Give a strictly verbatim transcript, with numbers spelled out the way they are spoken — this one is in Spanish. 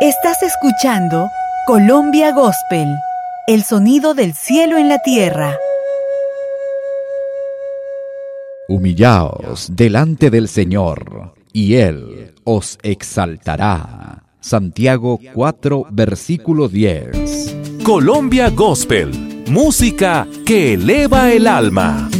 Estás escuchando Colombia Gospel, el sonido del cielo en la tierra. Humillaos delante del Señor, y Él os exaltará. Santiago cuatro, versículo diez. Colombia Gospel, música que eleva el alma.